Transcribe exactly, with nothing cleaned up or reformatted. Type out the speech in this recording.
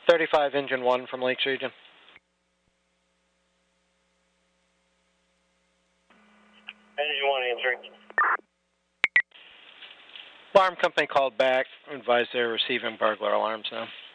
thirty-five, engine one from Lakes Region. Engine one answering. Alarm company called back, advised they're receiving burglar alarms now.